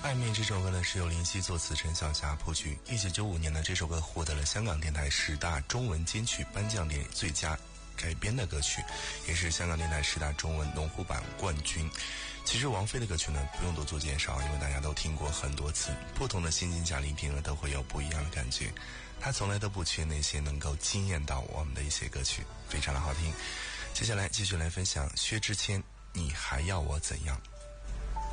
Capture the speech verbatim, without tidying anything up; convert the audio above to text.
暧昧这首歌呢是由林夕作词，陈小霞谱曲。一九九五年呢，这首歌获得了香港电台十大中文金曲颁奖典礼最佳改编的歌曲，也是香港电台十大中文龙虎榜冠军。其实王菲的歌曲呢不用多做介绍，因为大家都听过很多次，不同的心境下聆听了都会有不一样的感觉。她从来都不缺那些能够惊艳到我们的一些歌曲，非常的好听。接下来继续来分享薛之谦，你还要我怎样。